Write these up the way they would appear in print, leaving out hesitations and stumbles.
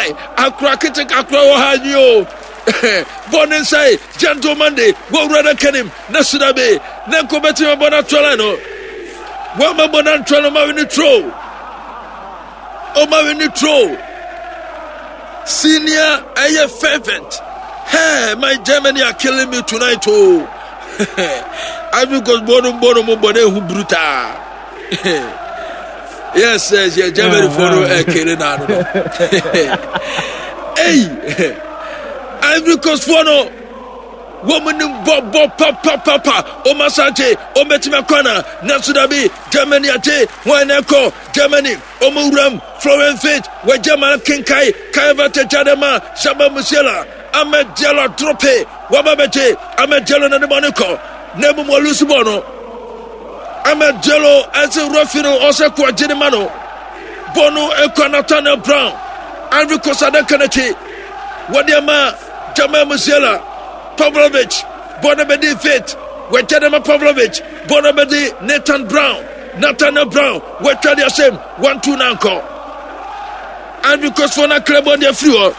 Hey, akra kitik akra wahanyo. Born say gentleman day. Go rather can him. Nasudabe. Nenko beti mabona trolano. Wama bona trolano ma wini tro. Oma wini tro. Senior aye fervent. Hey, my Germany are killing me tonight. Oh, I because bono who bruta. Yes, yeah, Germany for killing out. Hey, I because for no woman papa, O Masate, O Metimakona, Nasudabi, Germany ate, Waneko, Germany, Omuram, Florence Fit, where German Kinkai, Kaivate Jadama, Shaba Musela. Ahmed Jello Trope, Wababete, Ahmed Jello and the Monaco, Nebu Molusubono, Ahmed Jello as a Rafino, Osaka Genimano, Bono, Equanatana Brown, Ivory Cosada Kanachi, Wadiama, Jamal Musiela, Pavlovich, Bonabedi Fit, Wetadama Pavlovich, Bonabedi, Nathan Brown, Wetadia Sem, 1-2 Nanko, Ivory Cosfona Club on the floor.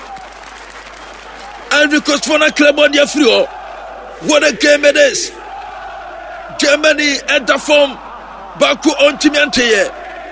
And because for a club on your floor, what a game it is. Germany enter form Baku on Timiante.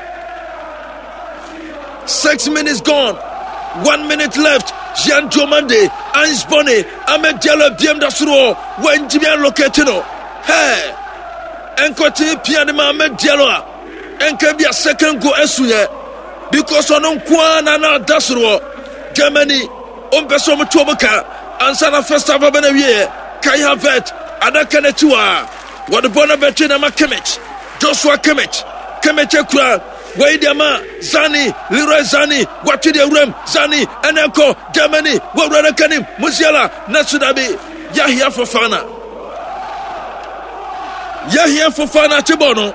6 minutes gone, 1 minute left. Jean Jomande, Ange Bonnet, Ahmed Diallo, Biem Dasuro, when Jimian Locatino. Hey, and continue Pianima Ahmed Diallo, and can be a second go Esuye because on Kwana Dasuro, Germany. Person Toboka, and Sana Festa Babanavie, Kaya Vet, Adakanetua, what the Bonaventina Makemich, Joshua Kemich, Kemechekra, Waidama, Zani, Leroy Zani, what to the room, Zani, and Enko, Germany, Waradakanim, Musiala, Natsudabi, Yahia Fofana. Yahia Fofana Tibono.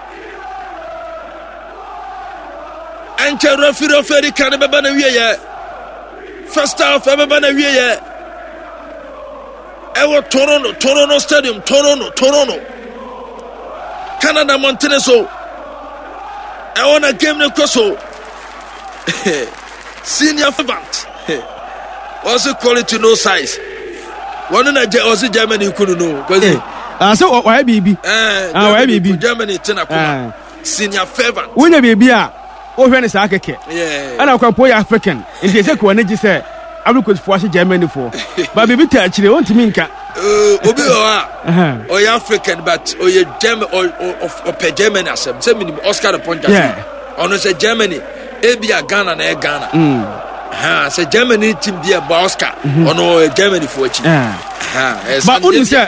And Terrafiro Ferry Canabanavie. First half, everybody here. Ever Toronto Stadium, Toronto. Canada, Montenegro. I want a game in Kosovo. Senior Fabant. Also quality, no size. One in also Germany, you couldn't know. So why baby? Why baby? Germany, Tenakuma. Senior Fabant. When a baby, oh, when it's Akake. Yeah. And I can play African. In the second one, say, I look for Germany for. But baby, touch they want to minka. Or you African, but or you German or German as some Oscar upon yeah. On say Germany, Abia Ghana and Ghana. Say Germany team be a Oscar or no Germany for it. But wouldn't say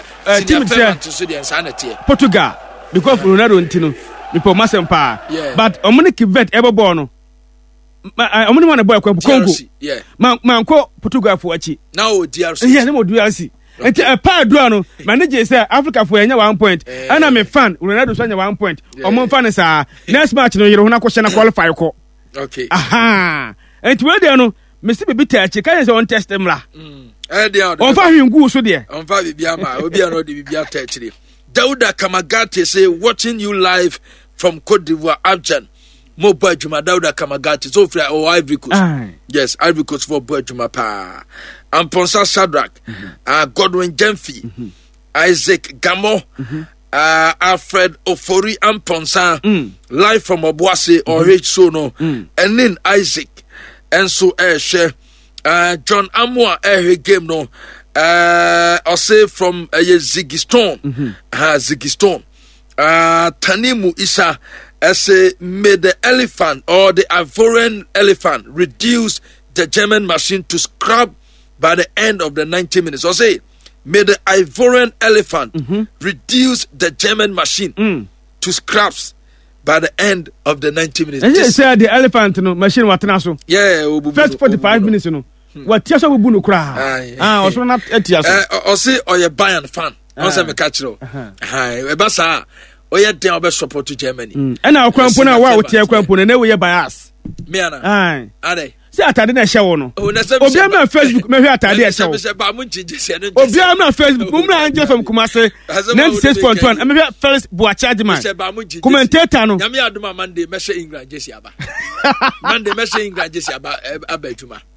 Portugal because Ronaldo Ntino. Before Masempa, but I'm gonna keep vet ever born. I'm gonna want a boy Congo. Yeah, man, call Portugal for Achi. Now, DRC, yeah, no more DRC. And a par duano, manager say Africa for 1 point, and I'm a fan. Ronaldo 1 point. Or more fun is next match. No, you don't have question qualify. Okay, aha, and where they know, Mr. Bibita, can is on test them la. On fire, go so there. On fire, Biama, will be another Bibia. Dauda Kamagate say, watching you live from Cote d'Ivoire, Abidjan. Mo boy Juma Dauda Kamagate. So for Ivory Coast. Yes, Ivory Coast for boy Juma pa. Amponsa Shadrach, Godwin Gemfi, Isaac Gamo, Alfred Ofori Amponsa, live from Obuasi or H Sono, and then Isaac, and so John Amwa game no. I'll say from Ziggy Stone, Tanimu Isa, say may the elephant or the Ivorian elephant reduce the German machine to scrap by the end of the 90 minutes. I'll say may the Ivorian elephant reduce the German machine to scraps by the end of the 90 minutes. And you say the elephant machine was naso. Yeah, first 45 minutes, you know. What Tiaso will bunu cry? Also not Tiaso. Or say, or your Bayern fan. Also, me catch you. Basa, or your damn best support to Germany. And now, Crampona, what would you Crampona? And we are bias. Miana. Aye. Ade. Se atade na hye wo no. Obi na Facebook me hwe atade hye wo. Obi na Facebook mu na anje fam Kumase 96.1 me hwe first Boacharge man. Commentator no. Nyame adoma Monday me hye England jesi aba. Monday me hye England jesi aba abadwuma.